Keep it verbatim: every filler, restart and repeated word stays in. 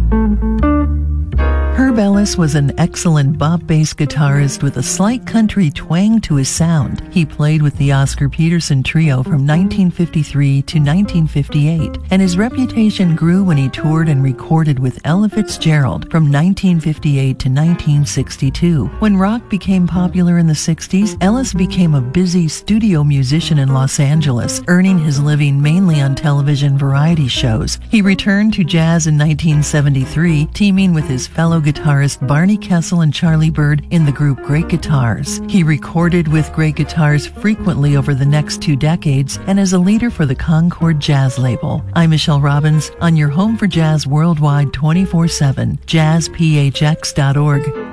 Herb Ellis was an excellent bop-bass guitarist with a slight country twang to his sound. He played with the Oscar Peterson Trio from nineteen fifty-three to nineteen fifty-eight, and his reputation grew when he toured and recorded with Ella Fitzgerald from nineteen fifty-eight to nineteen sixty-two. When rock became popular in the sixties, Ellis became a busy studio musician in Los Angeles, earning his living mainly on television variety shows. He returned to jazz in nineteen seventy-three, teaming with his fellow guitarist Barney Kessel and Charlie Byrd in the group Great Guitars. He recorded with Great Guitars frequently over the next two decades and is a leader for the Concord Jazz label. I'm Michelle Robbins on your home for jazz worldwide twenty-four seven, jazz p h x dot org.